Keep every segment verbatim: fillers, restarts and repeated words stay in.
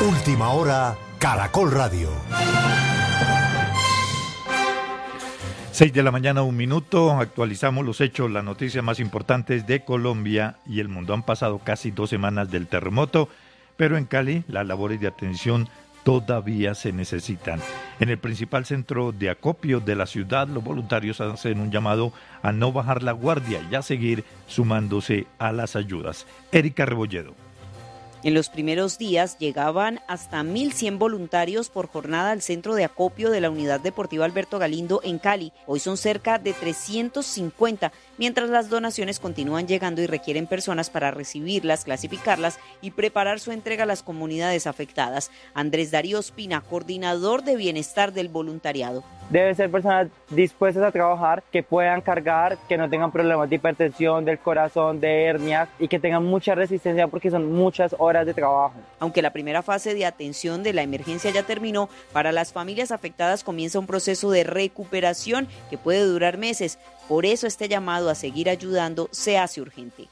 Última hora, Caracol Radio. Seis de la mañana, un minuto, actualizamos los hechos, las noticias más importantes de Colombia y el mundo. Han pasado casi dos semanas del terremoto, pero en Cali las labores de atención todavía se necesitan. En el principal centro de acopio de la ciudad, los voluntarios hacen un llamado a no bajar la guardia y a seguir sumándose a las ayudas. Erika Rebolledo. En los primeros días llegaban hasta mil cien voluntarios por jornada al centro de acopio de la Unidad Deportiva Alberto Galindo en Cali. Hoy son cerca de trescientos cincuenta, mientras las donaciones continúan llegando y requieren personas para recibirlas, clasificarlas y preparar su entrega a las comunidades afectadas. Andrés Darío Ospina, coordinador de bienestar del voluntariado. Deben ser personas dispuestas a trabajar, que puedan cargar, que no tengan problemas de hipertensión, del corazón, de hernias y que tengan mucha resistencia porque son muchas horas de trabajo. Aunque la primera fase de atención de la emergencia ya terminó, para las familias afectadas comienza un proceso de recuperación que puede durar meses. Por eso este llamado a seguir ayudando se hace urgente.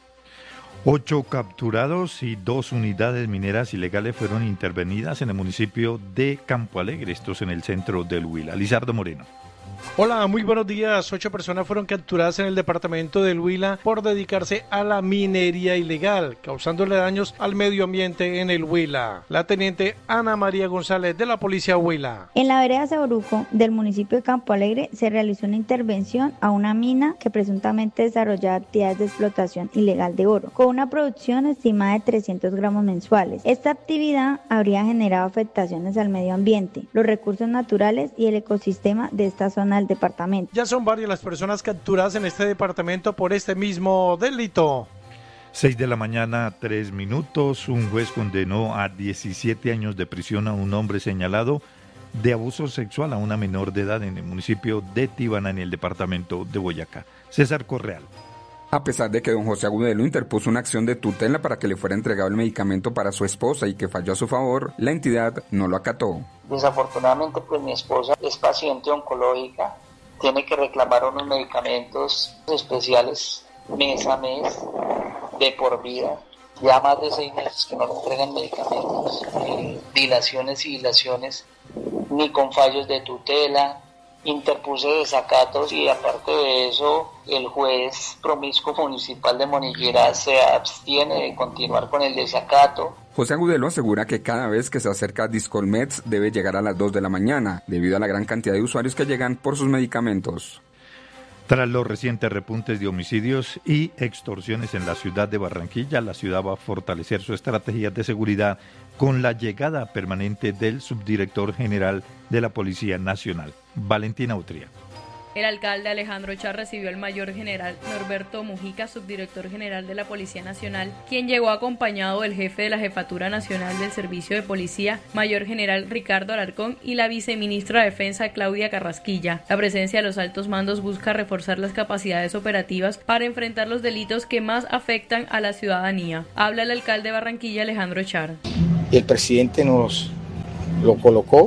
Ocho capturados y dos unidades mineras ilegales fueron intervenidas en el municipio de Campo Alegre, estos en el centro del Huila. Lizardo Moreno. Hola, muy buenos días. Ocho personas fueron capturadas en el departamento del Huila por dedicarse a la minería ilegal, causándole daños al medio ambiente en el Huila. La teniente Ana María González de la Policía Huila. En la vereda Saboruco del municipio de Campo Alegre se realizó una intervención a una mina que presuntamente desarrollaba actividades de explotación ilegal de oro, con una producción estimada de trescientos gramos mensuales. Esta actividad habría generado afectaciones al medio ambiente, los recursos naturales y el ecosistema de esta zona del departamento. Ya son varias las personas capturadas en este departamento por este mismo delito. Seis de la mañana, tres minutos. Un juez condenó a diecisiete años de prisión a un hombre señalado de abuso sexual a una menor de edad en el municipio de Tibana, en el departamento de Boyacá. César Correal. A pesar de que don José Agudelo interpuso una acción de tutela para que le fuera entregado el medicamento para su esposa y que falló a su favor, la entidad no lo acató. Desafortunadamente, pues mi esposa es paciente oncológica, tiene que reclamar unos medicamentos especiales mes a mes, de por vida. Ya más de seis meses que no le entregan medicamentos, eh, dilaciones y dilaciones, ni con fallos de tutela. Interpuse desacatos y aparte de eso, el juez promiscuo municipal de Monillera se abstiene de continuar con el desacato. José Agudelo asegura que cada vez que se acerca a Discolmeds debe llegar a las dos de la mañana, debido a la gran cantidad de usuarios que llegan por sus medicamentos. Tras los recientes repuntes de homicidios y extorsiones en la ciudad de Barranquilla, la ciudad va a fortalecer su estrategia de seguridad con la llegada permanente del subdirector general de la Policía Nacional, Valentina Utría. El alcalde Alejandro Char recibió al mayor general Norberto Mujica, subdirector general de la Policía Nacional, quien llegó acompañado del jefe de la Jefatura Nacional del Servicio de Policía, mayor general Ricardo Alarcón, y la viceministra de Defensa Claudia Carrasquilla. La presencia de los altos mandos busca reforzar las capacidades operativas para enfrentar los delitos que más afectan a la ciudadanía. Habla el alcalde de Barranquilla, Alejandro Char. El presidente nos lo colocó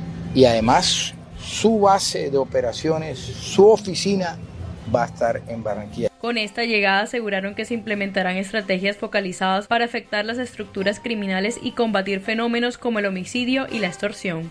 y además su base de operaciones, su oficina va a estar en Barranquilla. Con esta llegada aseguraron que se implementarán estrategias focalizadas para afectar las estructuras criminales y combatir fenómenos como el homicidio y la extorsión.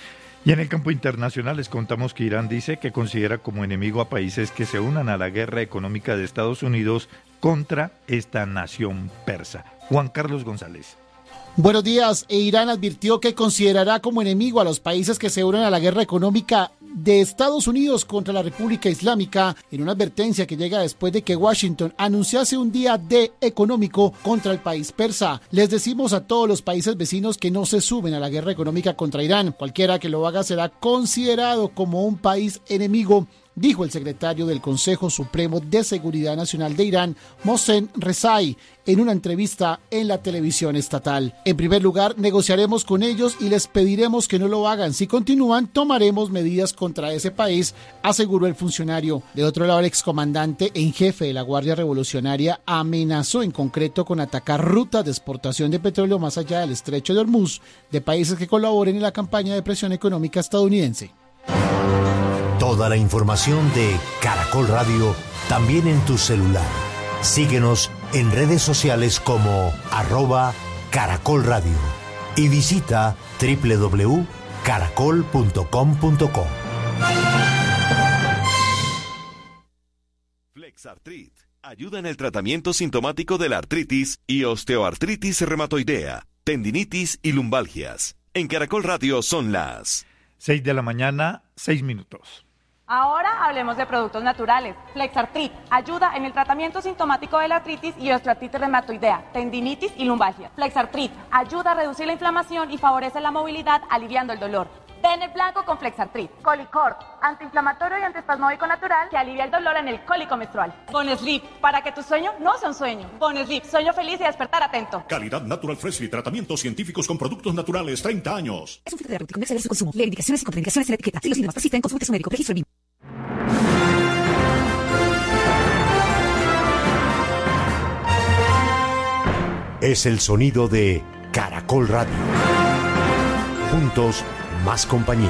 Y en el campo internacional les contamos que Irán dice que considera como enemigo a países que se unan a la guerra económica de Estados Unidos contra esta nación persa. Juan Carlos González. Buenos días. Irán advirtió que considerará como enemigo a los países que se unen a la guerra económica de Estados Unidos contra la República Islámica, en una advertencia que llega después de que Washington anunciase un día D económico contra el país persa. Les decimos a todos los países vecinos que no se suben a la guerra económica contra Irán. Cualquiera que lo haga será considerado como un país enemigo, dijo el secretario del Consejo Supremo de Seguridad Nacional de Irán, Mohsen Rezai, en una entrevista en la televisión estatal. En primer lugar, negociaremos con ellos y les pediremos que no lo hagan. Si continúan, tomaremos medidas contra ese país, aseguró el funcionario. De otro lado, el excomandante en jefe de la Guardia Revolucionaria amenazó en concreto con atacar rutas de exportación de petróleo más allá del estrecho de Hormuz de países que colaboren en la campaña de presión económica estadounidense. Toda la información de Caracol Radio también en tu celular. Síguenos en redes sociales como arroba Caracol Radio. y visita doble u doble u doble u punto caracol punto com punto co. Flexartrit ayuda en el tratamiento sintomático de la artritis y osteoartritis reumatoidea, tendinitis y lumbalgias. En Caracol Radio son las seis de la mañana, seis minutos. Ahora hablemos de productos naturales. Flexartrit ayuda en el tratamiento sintomático de la artritis y osteoartritis reumatoidea, tendinitis y lumbalgia. Flexartrit ayuda a reducir la inflamación y favorece la movilidad, aliviando el dolor. Bene Blanco con Flexartrit. Colicort, antiinflamatorio y antiespasmódico natural que alivia el dolor en el cólico menstrual. Bonesleep, para que tu sueño no sea un sueño. Bonesleep, sueño feliz y despertar atento. Calidad Natural Freshly, tratamientos científicos con productos naturales, treinta años. Es un filtro de comercial de su consumo. Lee indicaciones y contraindicaciones en la etiqueta. Si los síntomas persisten, consulte a su médico. Registro B I M. Es el sonido de Caracol Radio. Juntos, más compañía.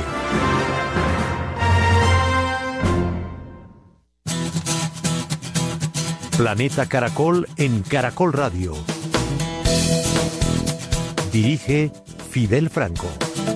Planeta Caracol en Caracol Radio. Dirige Fidel Franco.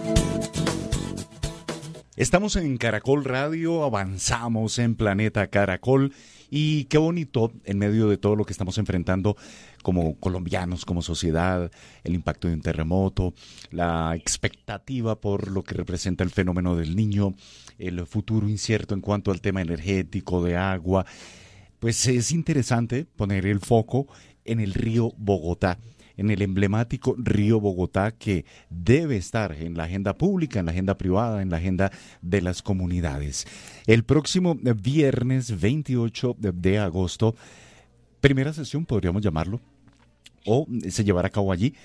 Estamos en Caracol Radio, avanzamos en Planeta Caracol y qué bonito en medio de todo lo que estamos enfrentando como colombianos, como sociedad, el impacto de un terremoto, la expectativa por lo que representa el fenómeno del Niño, el futuro incierto en cuanto al tema energético, de agua. Pues es interesante poner el foco en el río Bogotá, en el emblemático río Bogotá que debe estar en la agenda pública, en la agenda privada, en la agenda de las comunidades. El próximo viernes veintiocho de agosto, primera sesión podríamos llamarlo, o se llevará a cabo allí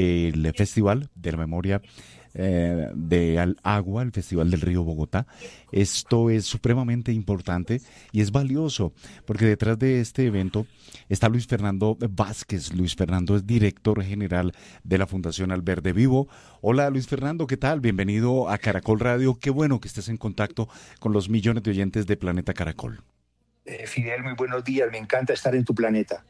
el Festival de la Memoria eh, de Agua, el Festival del Río Bogotá. Esto es supremamente importante y es valioso porque detrás de este evento está Luis Fernando Vázquez. Luis Fernando es director general de la Fundación Alverde Vivo. Hola Luis Fernando, ¿qué tal? Bienvenido a Caracol Radio. Qué bueno que estés en contacto con los millones de oyentes de Planeta Caracol. Eh, Fidel, muy buenos días. Me encanta estar en tu planeta.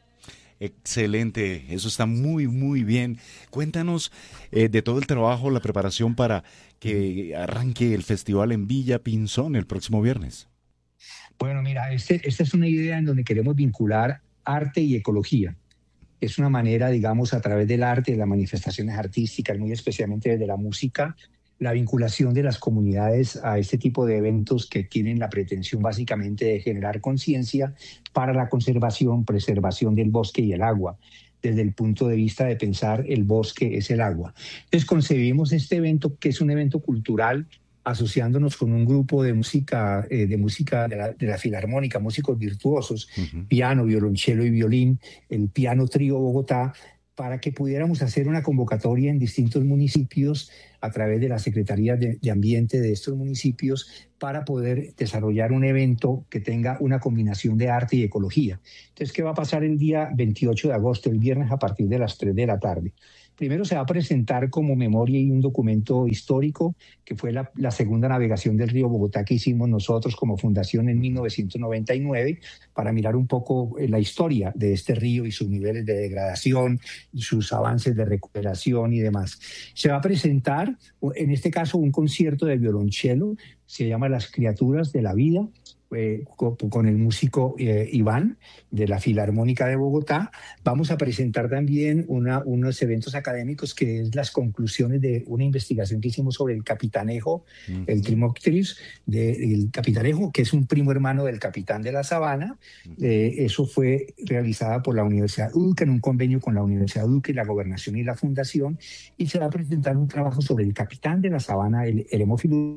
Excelente, eso está muy, muy bien. Cuéntanos eh, de todo el trabajo, la preparación para que arranque el festival en Villa Pinzón el próximo viernes. Bueno, mira, este, esta es una idea en donde queremos vincular arte y ecología. Es una manera, digamos, a través del arte, de las manifestaciones artísticas, muy especialmente desde la música, la vinculación de las comunidades a este tipo de eventos que tienen la pretensión básicamente de generar conciencia para la conservación, preservación del bosque y el agua, desde el punto de vista de pensar el bosque es el agua. Entonces concebimos este evento que es un evento cultural asociándonos con un grupo de música, eh, de música de la, de la Filarmónica, músicos virtuosos, uh-huh. piano, violonchelo y violín, el Piano Trío Bogotá, para que pudiéramos hacer una convocatoria en distintos municipios a través de las secretarías de, de ambiente de estos municipios para poder desarrollar un evento que tenga una combinación de arte y ecología. Entonces, ¿qué va a pasar el día veintiocho de agosto, el viernes, a partir de las tres de la tarde? Primero se va a presentar como memoria y un documento histórico, que fue la, la segunda navegación del río Bogotá que hicimos nosotros como fundación en mil novecientos noventa y nueve, para mirar un poco la historia de este río y sus niveles de degradación, y sus avances de recuperación y demás. Se va a presentar, en este caso, un concierto de violonchelo, se llama Las Criaturas de la Vida, Eh, con, con el músico eh, Iván de la Filarmónica de Bogotá. Vamos a presentar también una, unos eventos académicos que es las conclusiones de una investigación que hicimos sobre el capitanejo, uh-huh. el Trimoctris, de, el capitanejo, que es un primo hermano del capitán de la sabana. Uh-huh. Eh, eso fue realizada por la Universidad Duque en un convenio con la Universidad Duque, la Gobernación y la Fundación, y se va a presentar un trabajo sobre el capitán de la sabana, el, el Hemófilo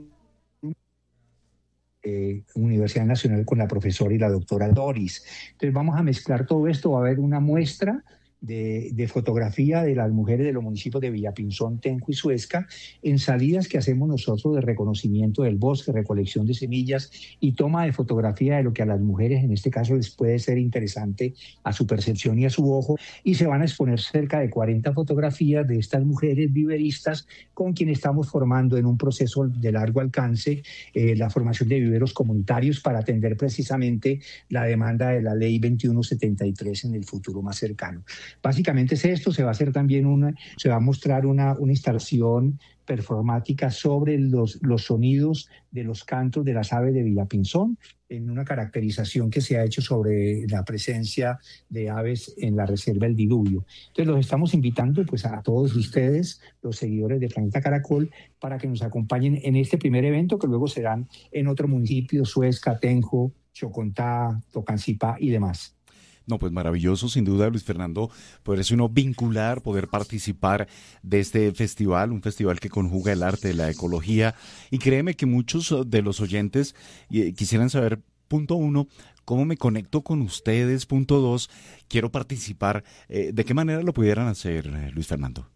Eh, Universidad Nacional, con la profesora y la doctora Doris. Entonces vamos a mezclar todo esto, va a haber una muestra de, de fotografía de las mujeres de los municipios de Villapinzón, Tenjo y Suezca, en salidas que hacemos nosotros de reconocimiento del bosque, recolección de semillas y toma de fotografía de lo que a las mujeres en este caso les puede ser interesante a su percepción y a su ojo, y se van a exponer cerca de cuarenta fotografías de estas mujeres viveristas con quienes estamos formando en un proceso de largo alcance eh, la formación de viveros comunitarios para atender precisamente la demanda de la ley veintiuno setenta y tres en el futuro más cercano. básicamente es esto. Se va a hacer también una, se va a mostrar una, una instalación performática sobre los, los sonidos de los cantos de las aves de Villapinzón, en una caracterización que se ha hecho sobre la presencia de aves en la reserva El Diluvio. Entonces los estamos invitando pues a todos ustedes, los seguidores de Planeta Caracol, para que nos acompañen en este primer evento, que luego serán en otros municipios: Suezca, Tenjo, Chocontá, Tocancipá y demás. No, pues maravilloso, sin duda, Luis Fernando, poderse uno vincular, poder participar de este festival, un festival que conjuga el arte, la ecología, y créeme que muchos de los oyentes eh, quisieran saber, punto uno, ¿cómo me conecto con ustedes? Punto dos, quiero participar. Eh, ¿De qué manera lo pudieran hacer, eh, Luis Fernando?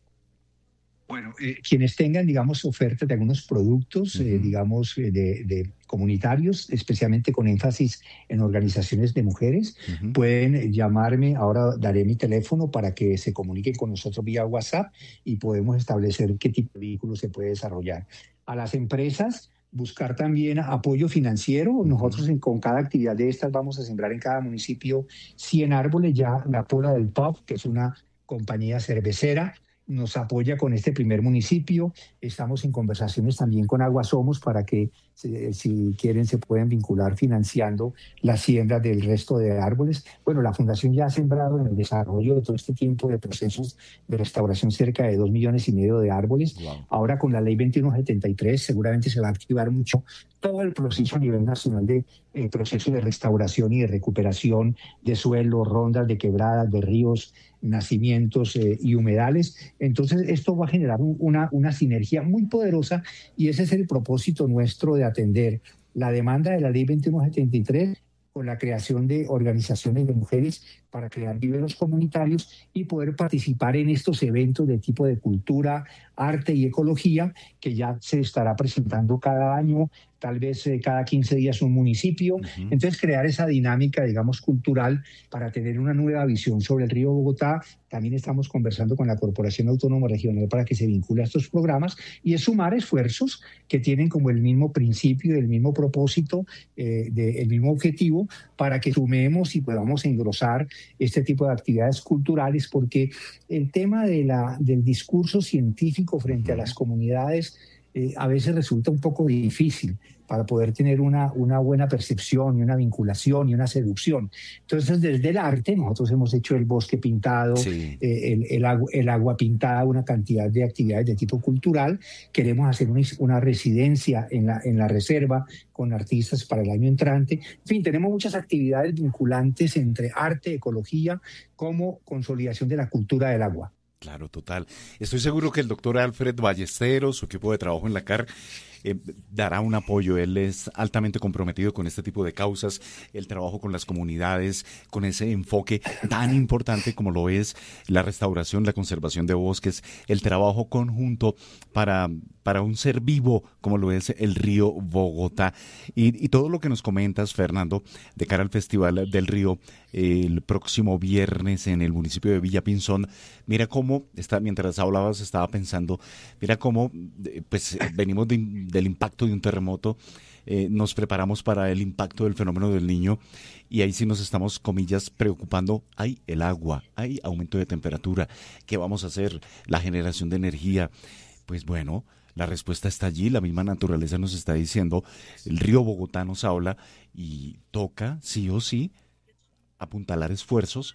Bueno, eh, quienes tengan, digamos, ofertas de algunos productos, uh-huh. eh, digamos, de, de comunitarios, especialmente con énfasis en organizaciones de mujeres, uh-huh. pueden llamarme. Ahora daré mi teléfono para que se comuniquen con nosotros vía WhatsApp y podemos establecer qué tipo de vehículo se puede desarrollar. A las empresas, buscar también apoyo financiero. Nosotros en, con cada actividad de estas vamos a sembrar en cada municipio cien árboles. Ya la Pola del Pop, que es una compañía cervecera, nos apoya con este primer municipio. Estamos en conversaciones también con Agua Somos para que, si, si quieren, se pueden vincular financiando la siembra del resto de árboles. Bueno, la Fundación ya ha sembrado en el desarrollo de todo este tiempo de procesos de restauración cerca de dos millones y medio de árboles. Wow. Ahora con la ley veintiuno setenta y tres seguramente se va a activar mucho todo el proceso a nivel nacional de eh, proceso de restauración y de recuperación de suelos, rondas de quebradas, de ríos, nacimientos eh, y humedales. Entonces esto va a generar un, una, una sinergia muy poderosa, y ese es el propósito nuestro, de atender la demanda de la ley veintiuno setenta y tres con la creación de organizaciones de mujeres para crear viveros comunitarios y poder participar en estos eventos de tipo de cultura, arte y ecología, que ya se estará presentando cada año, tal vez eh, cada quince días un municipio. Uh-huh. Entonces crear esa dinámica, digamos, cultural, para tener una nueva visión sobre el río Bogotá. También estamos conversando con la Corporación Autónoma Regional para que se vincule a estos programas, y es sumar esfuerzos que tienen como el mismo principio, el mismo propósito, eh, de, el mismo objetivo, para que sumemos y podamos engrosar este tipo de actividades culturales, porque el tema de la, del discurso científico frente a las comunidades eh, a veces resulta un poco difícil para poder tener una, una buena percepción y una vinculación y una seducción. Entonces, desde el arte, nosotros hemos hecho el bosque pintado, sí. eh, el, el, agua, el agua pintada, una cantidad de actividades de tipo cultural. Queremos hacer una, una residencia en la, en la reserva con artistas para el año entrante. En fin, tenemos muchas actividades vinculantes entre arte, ecología, como consolidación de la cultura del agua. Claro, total. Estoy seguro que el doctor Alfred Ballesteros, su equipo de trabajo en la C A R, Eh, dará un apoyo. Él es altamente comprometido con este tipo de causas, el trabajo con las comunidades, con ese enfoque tan importante como lo es la restauración, la conservación de bosques, el trabajo conjunto para, para un ser vivo como lo es el río Bogotá. Y, y todo lo que nos comentas, Fernando, de cara al Festival del Río, eh, el próximo viernes en el municipio de Villapinzón, mira cómo, está, mientras hablabas estaba pensando, mira cómo pues venimos de del impacto de un terremoto, eh, nos preparamos para el impacto del fenómeno del Niño, y ahí sí nos estamos, comillas, preocupando. Hay el agua, hay aumento de temperatura, ¿qué vamos a hacer? La generación de energía. Pues bueno, la respuesta está allí, la misma naturaleza nos está diciendo, el río Bogotá nos habla, y toca, sí o sí, apuntalar esfuerzos,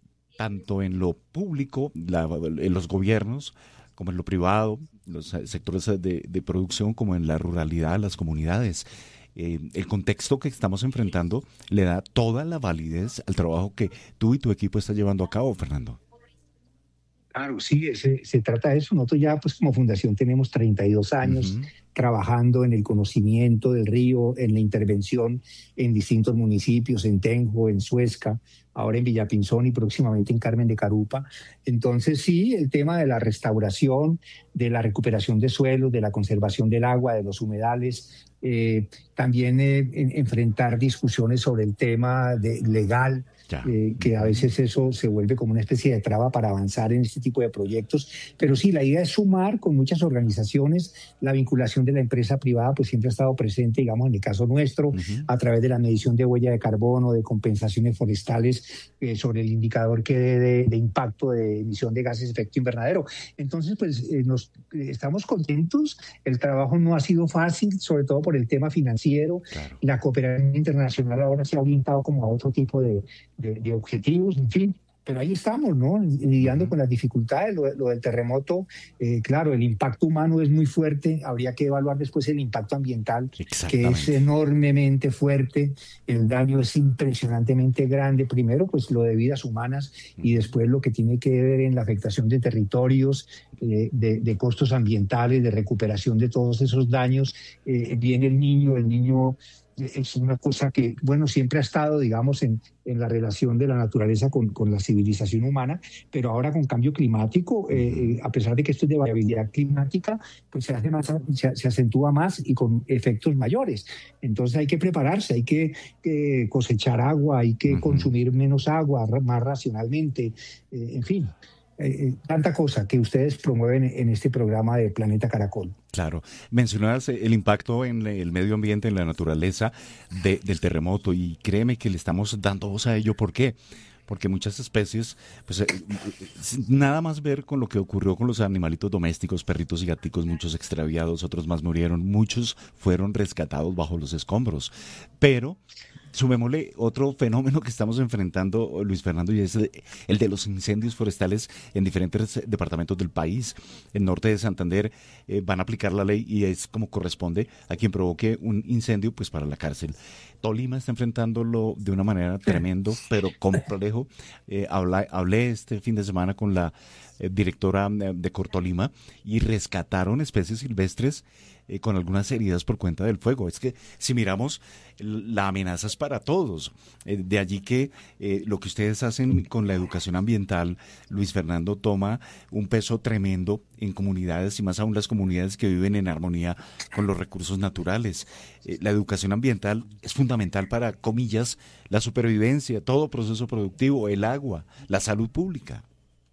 tanto en lo público, la, en los gobiernos, como en lo privado, los sectores de, de producción, como en la ruralidad, las comunidades. Eh, el contexto que estamos enfrentando le da toda la validez al trabajo que tú y tu equipo están llevando a cabo, Fernando. Claro, sí, se, se trata de eso. Nosotros ya, pues como fundación, tenemos treinta y dos años uh-huh. trabajando en el conocimiento del río, en la intervención en distintos municipios, en Tenjo, en Suezca, ahora en Villapinzón y próximamente en Carmen de Carupa. Entonces sí, el tema de la restauración, de la recuperación de suelos, de la conservación del agua, de los humedales, eh, también eh, en, enfrentar discusiones sobre el tema de, legal, eh, que a veces eso se vuelve como una especie de traba para avanzar en este tipo de proyectos. Pero sí, la idea es sumar con muchas organizaciones. La vinculación de la empresa privada pues siempre ha estado presente, digamos, en el caso nuestro, uh-huh. a través de la medición de huella de carbono, de compensaciones forestales, eh, sobre el indicador que de, de, de impacto de emisión de gases de efecto invernadero. Entonces, pues eh, nos, eh, estamos contentos. El trabajo no ha sido fácil, sobre todo por el tema financiero. Claro. La cooperación internacional ahora se ha orientado como a otro tipo de, de, de objetivos, en fin. Pero ahí estamos, ¿no? Lidiando con las dificultades, lo, lo del terremoto, eh, claro, el impacto humano es muy fuerte, habría que evaluar después el impacto ambiental, que es enormemente fuerte, el daño es impresionantemente grande, primero pues lo de vidas humanas y después lo que tiene que ver en la afectación de territorios, eh, de, de costos ambientales, de recuperación de todos esos daños. Eh, viene el niño, el niño... es una cosa que, bueno, siempre ha estado, digamos, en, en la relación de la naturaleza con, con la civilización humana, pero ahora con cambio climático, eh, a pesar de que esto es de variabilidad climática, pues se hace más, se, se acentúa más y con efectos mayores. Entonces hay que prepararse, hay que, que cosechar agua, hay que uh-huh. consumir menos agua, más racionalmente, eh, en fin. Eh, tanta cosa que ustedes promueven en este programa de Planeta Caracol. Claro, mencionabas el impacto en el medio ambiente, en la naturaleza de, del terremoto, y créeme que le estamos dando voz a ello. ¿Por qué? Porque muchas especies, pues eh, nada más ver con lo que ocurrió con los animalitos domésticos, perritos y gaticos, muchos extraviados, otros más murieron, muchos fueron rescatados bajo los escombros, pero... sumémosle otro fenómeno que estamos enfrentando, Luis Fernando, y es el de los incendios forestales en diferentes departamentos del país. En norte de Santander eh, van a aplicar la ley y es como corresponde a quien provoque un incendio, pues para la cárcel. Tolima está enfrentándolo de una manera tremendo, pero complejo. Eh, hablé, hablé este fin de semana con la eh, directora de Cortolima y rescataron especies silvestres Eh, con algunas heridas por cuenta del fuego. Es que si miramos, la amenaza es para todos. Eh, de allí que eh, lo que ustedes hacen con la educación ambiental, Luis Fernando, toma un peso tremendo en comunidades y más aún las comunidades que viven en armonía con los recursos naturales. Eh, la educación ambiental es fundamental para, comillas, la supervivencia, todo proceso productivo, el agua, la salud pública.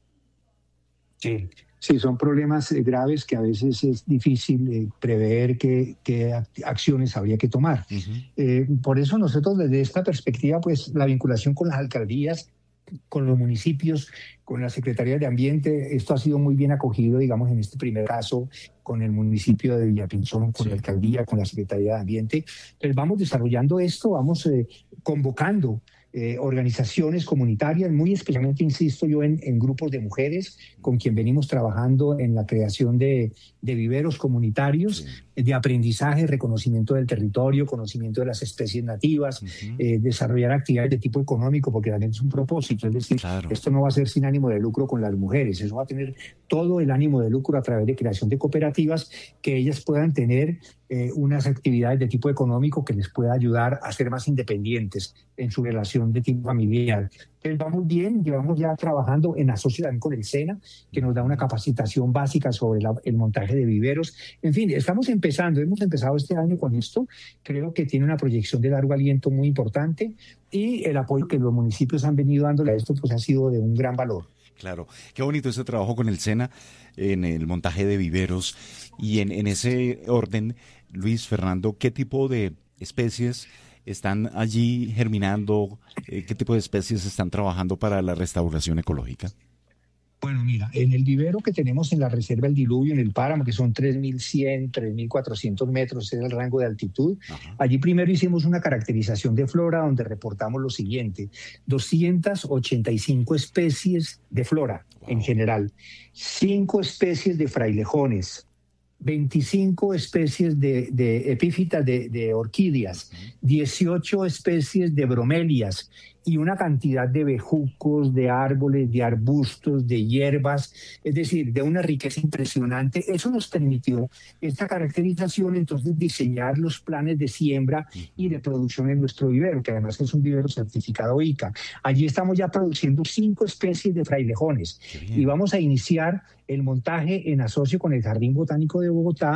Sí. Sí, son problemas graves que a veces es difícil eh, prever qué, qué acciones habría que tomar. Uh-huh. Eh, por eso nosotros desde esta perspectiva, pues la vinculación con las alcaldías, con los municipios, con la Secretaría de Ambiente, esto ha sido muy bien acogido, digamos, en este primer caso, con el municipio de Villapinzón, con sí. la alcaldía, con la Secretaría de Ambiente. Entonces vamos desarrollando esto, vamos eh, convocando Eh, organizaciones comunitarias, muy especialmente, insisto yo, en, en grupos de mujeres con quien venimos trabajando en la creación de, de viveros comunitarios, sí. de aprendizaje, reconocimiento del territorio, conocimiento de las especies nativas, uh-huh. eh, desarrollar actividades de tipo económico, porque también es un propósito, es decir, claro. esto no va a ser sin ánimo de lucro con las mujeres, eso va a tener todo el ánimo de lucro a través de creación de cooperativas que ellas puedan tener eh, unas actividades de tipo económico que les pueda ayudar a ser más independientes en su relación de tipo familiar. Entonces vamos bien, llevamos ya trabajando en asocio también con el SENA, que nos da una capacitación básica sobre la, el montaje de viveros. En fin, estamos empezando, hemos empezado este año con esto, creo que tiene una proyección de largo aliento muy importante y el apoyo que los municipios han venido dándole a esto pues ha sido de un gran valor. Claro, qué bonito ese trabajo con el SENA en el montaje de viveros y en, en ese orden, Luis Fernando, ¿qué tipo de especies están allí germinando? Eh, ¿Qué tipo de especies están trabajando para la restauración ecológica? Bueno, mira, en el vivero que tenemos en la Reserva El Diluvio, en el páramo, que son tres mil cien, tres mil cuatrocientos metros, es el rango de altitud. Ajá. Allí primero hicimos una caracterización de flora donde reportamos lo siguiente: doscientas ochenta y cinco especies de flora wow. en general, cinco especies de frailejones, veinticinco especies de, de epífitas de, de orquídeas, dieciocho especies de bromelias y una cantidad de bejucos, de árboles, de arbustos, de hierbas, es decir, de una riqueza impresionante. Eso nos permitió esta caracterización, entonces diseñar los planes de siembra y de producción en nuestro vivero, que además es un vivero certificado I C A. Allí estamos ya produciendo cinco especies de frailejones y vamos a iniciar el montaje en asocio con el Jardín Botánico de Bogotá,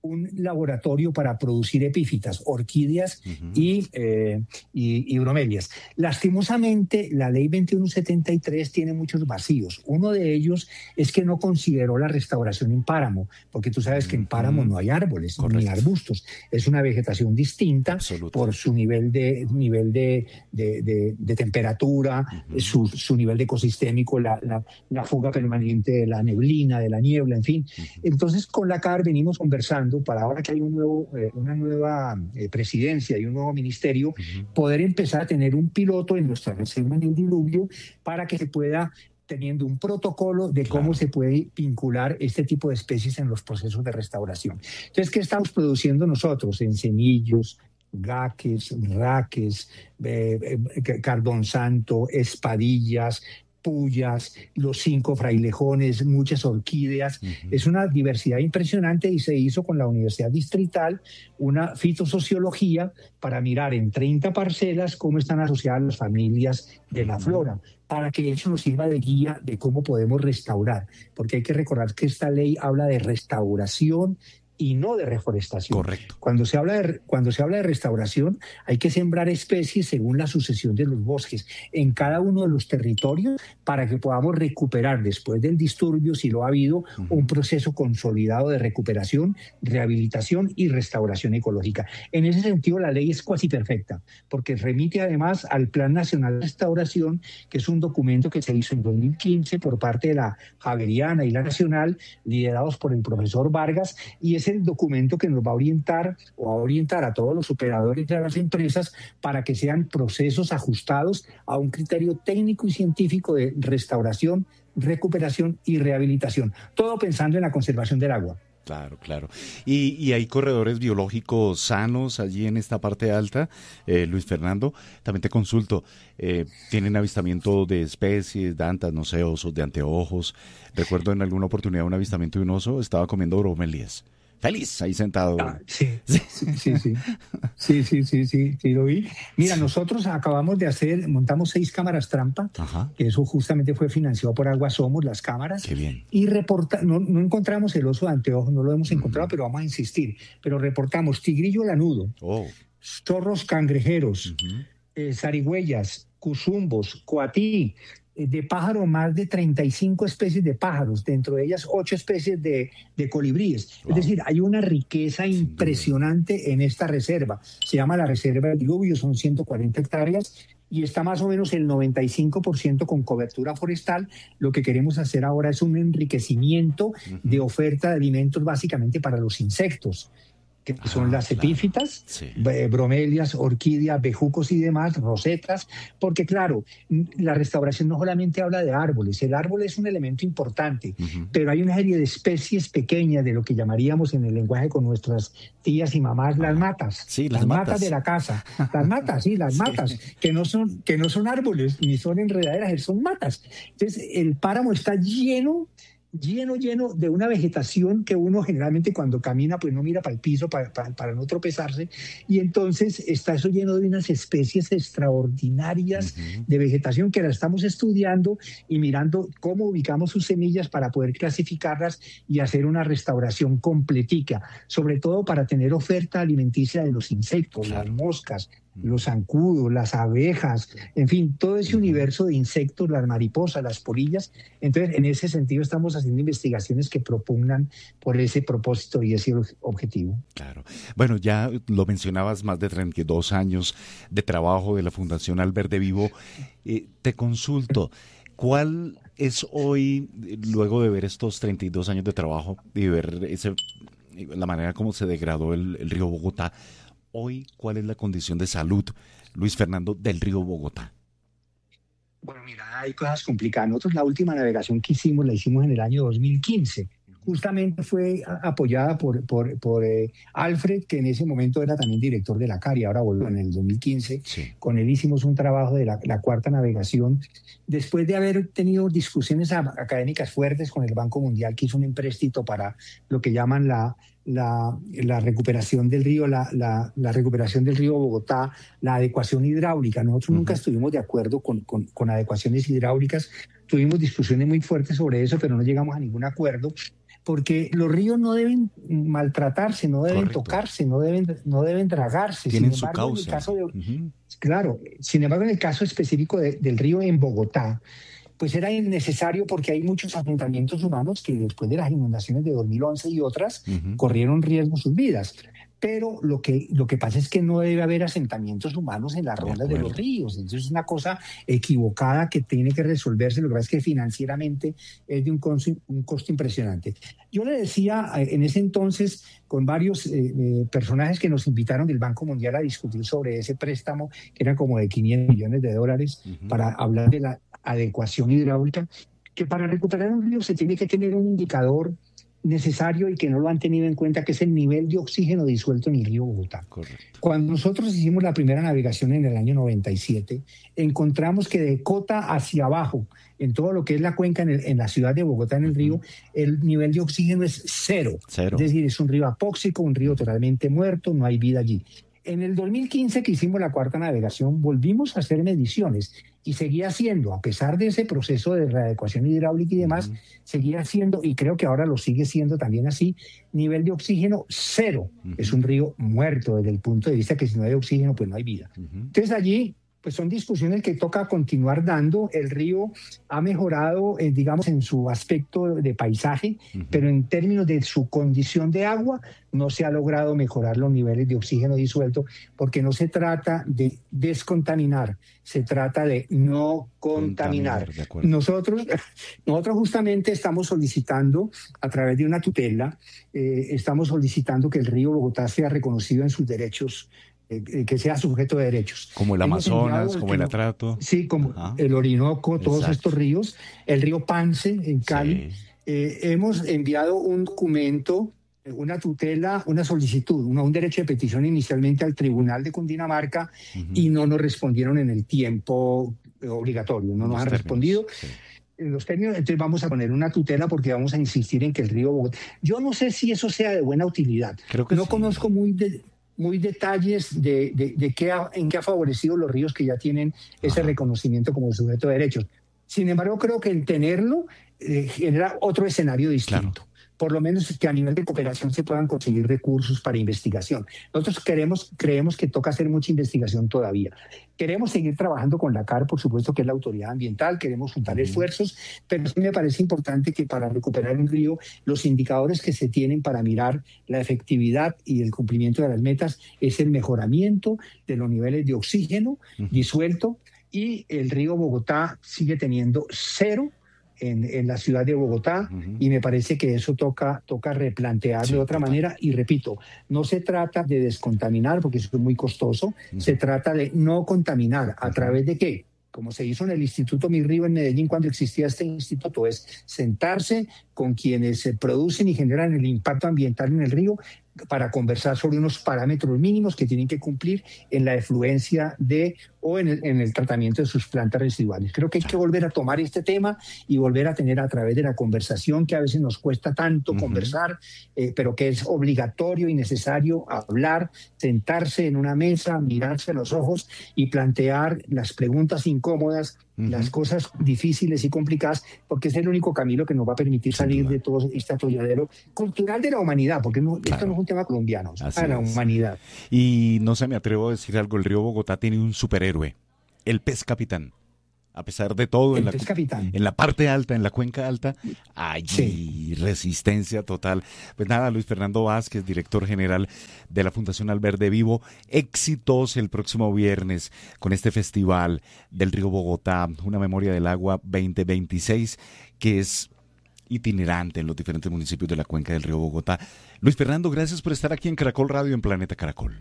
un laboratorio para producir epífitas, orquídeas uh-huh. y, eh, y, y bromelias. Lastimosamente, la ley veintiuno setenta y tres tiene muchos vacíos. Uno de ellos es que no consideró la restauración en páramo, porque tú sabes que en páramo uh-huh. no hay árboles Correcto. Ni arbustos. Es una vegetación distinta Absoluto. Por su nivel de, nivel de, de, de, de temperatura, uh-huh. su, su nivel de ecosistémico, la, la, la fuga permanente de la neblina, de la niebla, en fin. Uh-huh. Entonces, con la C A R venimos conversando para ahora que hay un nuevo, eh, una nueva eh, presidencia y un nuevo ministerio, uh-huh. poder empezar a tener un piloto en nuestra reserva en el diluvio para que se pueda, teniendo un protocolo de cómo claro. se puede vincular este tipo de especies en los procesos de restauración. Entonces, ¿qué estamos produciendo nosotros? Encenillos, gaques, raques, eh, eh, cardón santo, espadillas, pullas, los cinco frailejones, muchas orquídeas. Uh-huh. Es una diversidad impresionante y se hizo con la Universidad Distrital una fitosociología para mirar en treinta parcelas cómo están asociadas las familias de la flora, para que eso nos sirva de guía de cómo podemos restaurar, porque hay que recordar que esta ley habla de restauración y no de reforestación. Correcto. Cuando se habla de, cuando se habla de restauración, hay que sembrar especies según la sucesión de los bosques en cada uno de los territorios para que podamos recuperar después del disturbio, si lo ha habido, uh-huh. un proceso consolidado de recuperación, rehabilitación y restauración ecológica. En ese sentido, la ley es cuasi perfecta, porque remite además al Plan Nacional de Restauración, que es un documento que se hizo en dos mil quince por parte de la Javeriana y la Nacional, liderados por el profesor Vargas, y es el documento que nos va a orientar o a orientar a todos los operadores de las empresas para que sean procesos ajustados a un criterio técnico y científico de restauración, recuperación y rehabilitación. Todo pensando en la conservación del agua. Claro, claro. ¿Y, y hay corredores biológicos sanos allí en esta parte alta, eh, Luis Fernando? También te consulto, eh, ¿tienen avistamiento de especies, de antas, no sé, osos de anteojos? Recuerdo en alguna oportunidad un avistamiento de un oso, estaba comiendo bromelias. Feliz, ahí sentado. Ah, sí, sí, sí, sí, sí, sí, sí, sí, sí, sí, lo vi. Mira, sí. Nosotros acabamos de hacer, montamos seis cámaras trampa, Ajá. que eso justamente fue financiado por Agua Somos, las cámaras. Qué bien. Y reporta, no, no encontramos el oso de anteojo, no lo hemos encontrado, uh-huh. pero vamos a insistir. Pero reportamos tigrillo lanudo, oh. zorros cangrejeros, uh-huh. eh, zarigüeyas, cuzumbos, coatí, de pájaro, más de treinta y cinco especies de pájaros, dentro de ellas ocho especies de, de colibríes. Wow. Es decir, hay una riqueza impresionante en esta reserva. Se llama la Reserva del Diluvio, son ciento cuarenta hectáreas y está más o menos el noventa y cinco por ciento con cobertura forestal. Lo que queremos hacer ahora es un enriquecimiento uh-huh. de oferta de alimentos básicamente para los insectos, que son ah, las epífitas, claro. sí. eh, bromelias, orquídeas, bejucos y demás, rosetas, porque claro, la restauración no solamente habla de árboles, el árbol es un elemento importante, uh-huh. pero hay una serie de especies pequeñas de lo que llamaríamos en el lenguaje con nuestras tías y mamás las matas, sí, las, las matas. matas de la casa, las matas, sí, las sí. matas, que no son, que no son árboles, ni son enredaderas, son matas. Entonces el páramo está lleno lleno, lleno de una vegetación que uno generalmente cuando camina pues no mira para el piso para, para, para no tropezarse, y entonces está eso lleno de unas especies extraordinarias uh-huh. de vegetación que la estamos estudiando y mirando cómo ubicamos sus semillas para poder clasificarlas y hacer una restauración completica, sobre todo para tener oferta alimenticia de los insectos, claro. las moscas, los zancudos, las abejas, en fin, todo ese universo de insectos, las mariposas, las polillas. Entonces, en ese sentido estamos haciendo investigaciones que propugnan por ese propósito y ese objetivo. Claro. Bueno, ya lo mencionabas, más de treinta y dos años de trabajo de la Fundación Al Verde Vivo. Eh, te consulto, ¿cuál es hoy, luego de ver estos treinta y dos años de trabajo y ver ese, la manera como se degradó el, el río Bogotá, hoy, ¿cuál es la condición de salud, Luis Fernando, del río Bogotá? Bueno, mira, hay cosas complicadas. Nosotros la última navegación que hicimos la hicimos en el año dos mil quince. Justamente fue apoyada por, por, por eh, Alfred, que en ese momento era también director de la C A R y ahora volvió en el dos mil quince. Sí. Con él hicimos un trabajo de la, la cuarta navegación. Después de haber tenido discusiones académicas fuertes con el Banco Mundial, que hizo un empréstito para lo que llaman la... La, la recuperación del río, la, la, la recuperación del río Bogotá, la adecuación hidráulica. Nosotros uh-huh. nunca estuvimos de acuerdo con, con, con adecuaciones hidráulicas. Tuvimos discusiones muy fuertes sobre eso, pero no llegamos a ningún acuerdo. porque los ríos no deben maltratarse, no deben Correcto. tocarse, no deben, no deben dragarse. Tienen sin embargo, su causa. En el caso de, uh-huh. Claro, sin embargo, en el caso específico de, del río en Bogotá, pues era innecesario porque hay muchos asentamientos humanos que después de las inundaciones de dos mil once y otras uh-huh. corrieron riesgo sus vidas. Pero lo que, lo que pasa es que no debe haber asentamientos humanos en las rondas de, de los ríos. Entonces es una cosa equivocada que tiene que resolverse. Lo que pasa es que financieramente es de un costo, un costo impresionante. Yo le decía en ese entonces con varios eh, eh, personajes que nos invitaron del Banco Mundial a discutir sobre ese préstamo, que era como de quinientos millones de dólares, uh-huh. para hablar de la adecuación hidráulica, que para recuperar un río se tiene que tener un indicador necesario y que no lo han tenido en cuenta, que es el nivel de oxígeno disuelto en el río Bogotá. Correcto. Cuando nosotros hicimos la primera navegación en el año noventa y siete, encontramos que de Cota hacia abajo, en todo lo que es la cuenca en, el, en la ciudad de Bogotá, en el uh-huh. río, el nivel de oxígeno es cero. cero. Es decir, es un río apóxico, un río totalmente muerto, no hay vida allí. En el dos mil quince, que hicimos la cuarta navegación, volvimos a hacer mediciones y seguía siendo, a pesar de ese proceso de readecuación hidráulica y demás, uh-huh. seguía siendo, y creo que ahora lo sigue siendo también así, nivel de oxígeno cero. Uh-huh. Es un río muerto desde el punto de vista que si no hay oxígeno, pues no hay vida. Uh-huh. Entonces allí, pues son discusiones que toca continuar dando. El río ha mejorado, eh, digamos, en su aspecto de paisaje, uh-huh. pero en términos de su condición de agua, no se ha logrado mejorar los niveles de oxígeno disuelto, porque no se trata de descontaminar, se trata de no contaminar. contaminar nosotros, nosotros justamente estamos solicitando, a través de una tutela, eh, estamos solicitando que el río Bogotá sea reconocido en sus derechos, eh, que sea sujeto de derechos. Como el Hemos Amazonas, el como el Atrato. Sí, como Ajá. el Orinoco, todos Exacto. estos ríos, el río Pance en Cali. Sí. Eh, hemos enviado un documento, una tutela, una solicitud, una, un derecho de petición inicialmente al Tribunal de Cundinamarca uh-huh. y no nos respondieron en el tiempo obligatorio, no nos han términos, respondido. Sí. En los términos, entonces vamos a poner una tutela porque vamos a insistir en que el río Bogotá... Yo no sé si eso sea de buena utilidad. Creo que no sí. conozco muy, de, muy detalles de, de, de qué ha, en qué ha favorecido los ríos que ya tienen ese Ajá. reconocimiento como sujeto de derechos. Sin embargo, creo que el tenerlo eh, genera otro escenario distinto. Claro. Por lo menos que a nivel de cooperación se puedan conseguir recursos para investigación. Nosotros queremos, creemos que toca hacer mucha investigación todavía. Queremos seguir trabajando con la C A R, por supuesto, que es la autoridad ambiental, queremos juntar uh-huh. esfuerzos, pero sí me parece importante que para recuperar un río, los indicadores que se tienen para mirar la efectividad y el cumplimiento de las metas es el mejoramiento de los niveles de oxígeno uh-huh. disuelto, y el río Bogotá sigue teniendo cero En, en la ciudad de Bogotá, uh-huh. y me parece que eso toca, toca replantear sí, de otra total. manera, y repito, no se trata de descontaminar, porque eso es muy costoso, uh-huh. se trata de no contaminar. ¿A uh-huh. través de qué? Como se hizo en el Instituto Mi Río en Medellín cuando existía este instituto, es sentarse con quienes se producen y generan el impacto ambiental en el río para conversar sobre unos parámetros mínimos que tienen que cumplir en la efluencia de o en el, en el tratamiento de sus plantas residuales. Creo que hay que volver a tomar este tema y volver a tener a través de la conversación, que a veces nos cuesta tanto uh-huh. conversar, eh, pero que es obligatorio y necesario hablar, sentarse en una mesa, mirarse a los ojos y plantear las preguntas incómodas, uh-huh. las cosas difíciles y complicadas, porque es el único camino que nos va a permitir salir Sin de todo este atolladero cultural de la humanidad, porque no, claro. esto no es un tema colombiano, es para la humanidad. Y no se me atrevo a decir algo, el río Bogotá tiene un superhéroe, el pez capitán. A pesar de todo, en la, en la parte alta, en la cuenca alta, hay sí. resistencia total. Pues nada, Luis Fernando Vázquez, director general de la Fundación Alverde Vivo, éxitos el próximo viernes con este festival del río Bogotá, una memoria del agua veinte veintiséis, que es itinerante en los diferentes municipios de la cuenca del río Bogotá. Luis Fernando, gracias por estar aquí en Caracol Radio, en Planeta Caracol.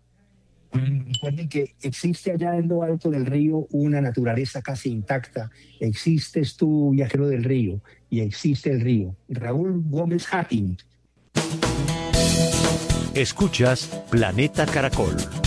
Recuerden que existe allá en lo alto del río una naturaleza casi intacta. Existes tú, viajero del río, y existe el río. Raúl Gómez Hattin. Escuchas Planeta Caracol.